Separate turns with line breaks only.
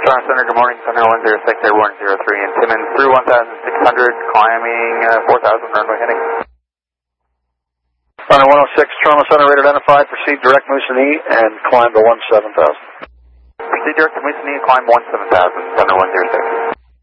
Toronto Center, good morning. Center 106, Air 103, and Timmins through 1,600, climbing 4,000, runway heading.
Center 106, Toronto Center, radar identified. Proceed direct Moosonee and climb to 17,000.
Proceed direct to Moosonee and climb 17,000, Center 106.